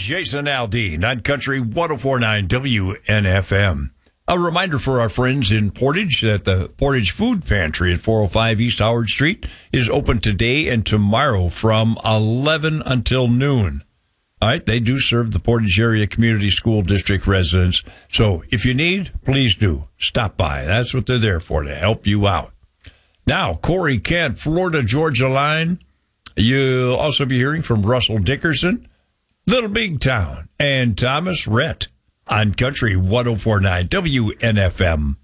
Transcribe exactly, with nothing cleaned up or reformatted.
Jason Aldean on Country one oh four point nine W N F M. A reminder for our friends in Portage that the Portage Food Pantry at four oh five East Howard Street is open today and tomorrow from eleven until noon. All right, they do serve the Portage Area Community School District residents. So if you need, please do stop by. That's what they're there for, to help you out. Now, Corey Kent, Florida Georgia line. You'll also be hearing from Russell Dickerson, Little Big Town, and Thomas Rhett on Country one oh four point nine W N F M.